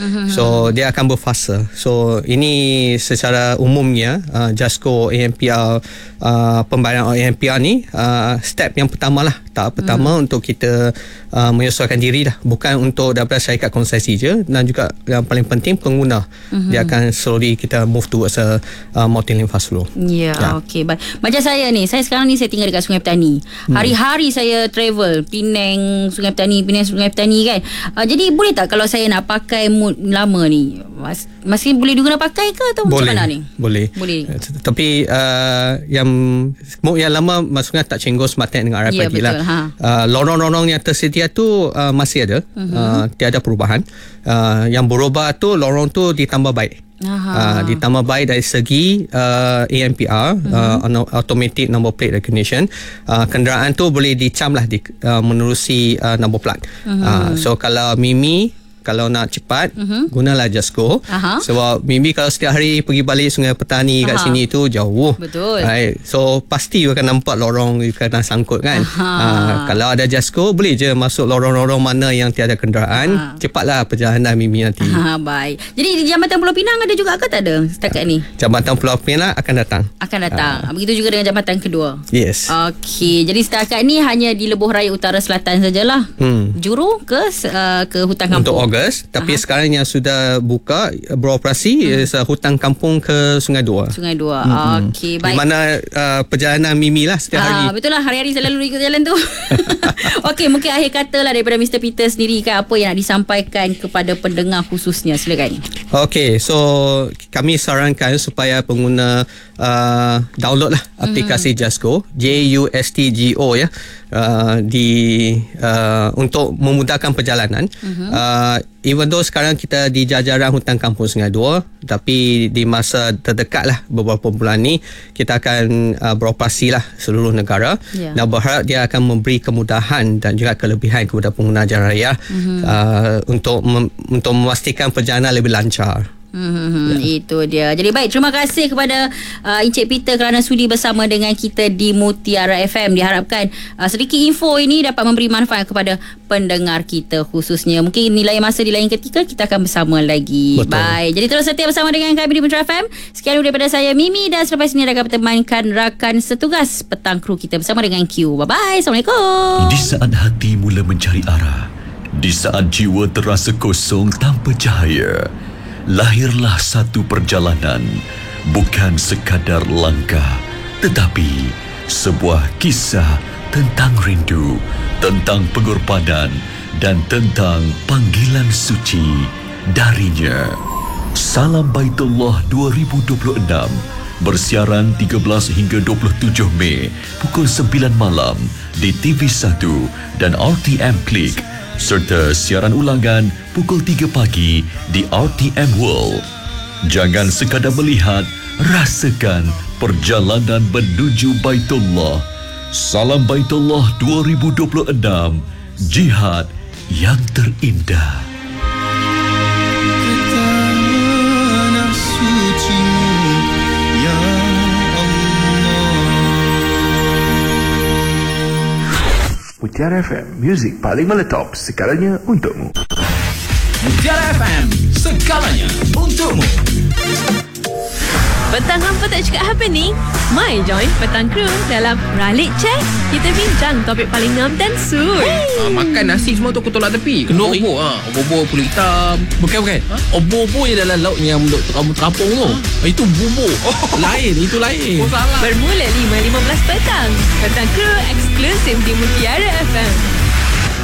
So dia akan berfasa. So ini secara umumnya JASCO ANPR, pembayaran ANPR ni step yang pertama lah. Tahap pertama untuk kita menyesuaikan diri dah, bukan untuk daripada syarikat konsesi je, dan juga yang paling penting pengguna. Dia akan slowly kita move towards a multi-lane fast flow. Okey. Macam saya ni, saya sekarang ni saya tinggal dekat Sungai Petani. Hari-hari saya travel Penang Sungai Petani kan. Jadi boleh tak kalau saya nak pakai mood lama ni, masih boleh digunakan pakai ke atau macam mana ni? Boleh. Tapi yang mood yang lama maksudnya tak cenggol smartnet dengan RFID lah. Lorong-lorong yang tersedia tu masih ada, tiada perubahan. Yang berubah tu lorong tu ditambah baik. Ditambah baik dari segi ANPR, automatic number plate recognition. Kenderaan tu boleh dicam lah menerusi number plate. So kalau Mimi kalau nak cepat, gunalah JASCO. Sebab Mimi kalau setiap hari pergi balik Sungai Petani kat sini tu jauh. Betul. Right. So pasti you akan nampak lorong you kena sangkut kan. Kalau ada JASCO, boleh je masuk lorong-lorong mana yang tiada kenderaan. Cepatlah perjalanan Mimi nanti. Baik. Jadi di Jambatan Pulau Pinang ada juga ke tak ada setakat ni? Jambatan Pulau Pinang akan datang. Begitu juga dengan jambatan kedua. Yes. Okey. Jadi setakat ni hanya di Lebuh Raya Utara Selatan sajalah. Juru ke hutan kampung. Untuk tapi sekarang yang sudah buka beroperasi hutan kampung ke Sungai Dua. Okey, baik. Di mana perjalanan Mimi lah setiap hari. Betul lah, hari-hari selalu ikut jalan tu. Okey, mungkin akhir kata lah daripada Mr. Peter sendiri kan, apa yang nak disampaikan kepada pendengar khususnya, silakan. Okey, so kami sarankan supaya pengguna download lah aplikasi JASCO, JUSTGO ya, untuk memudahkan perjalanan. Even though sekarang kita di jajaran hutan kampung Sungai Dua, tapi di masa terdekat lah beberapa bulan ni kita akan beroperasi lah seluruh negara, dan berharap dia akan memberi kemudahan dan juga kelebihan kepada pengguna jalan raya untuk memastikan perjalanan lebih lancar. Itu dia. Jadi baik, terima kasih kepada Encik Peter kerana sudi bersama dengan kita di Mutiara FM. Diharapkan sedikit info ini dapat memberi manfaat kepada pendengar kita khususnya. Mungkin nilai masa di lain ketika kita akan bersama lagi. Betul. Baik, jadi terus setia bersama dengan kami di Mutiara FM. Sekian daripada saya Mimi, dan selepas ini akan bertemankan rakan setugas petang kru kita bersama dengan Q. Bye-bye. Assalamualaikum. Di saat hati mula mencari arah, di saat jiwa terasa kosong tanpa cahaya, lahirlah satu perjalanan, bukan sekadar langkah, tetapi sebuah kisah tentang rindu, tentang pengorbanan, dan tentang panggilan suci darinya. Salam Baitullah 2026 bersiaran 13 hingga 27 Mei pukul 9 malam di TV1 dan RTM Klik, serta siaran ulangan pukul 3 pagi di RTM World. Jangan sekadar melihat, rasakan perjalanan menuju Baitullah. Salam Baitullah 2026, jihad yang terindah. Mutiara FM, muzik paling meletop segalanya untukmu. Mutiara FM, segalanya untukmu. Petang hampa tak cakap happening? Mai join Petang Kru dalam Ralik Check. Kita bincang topik paling ngam dan sur. Makan nasi semua tu aku tolak tepi. Kenduri. Obor-obor pulut hitam. Bukan. Obor-obor yang dalam laut yang kamu terapung tu. Itu bubur. Itu lain. Bermula 5.15 petang. Petang Kru eksklusif di Mutiara FM.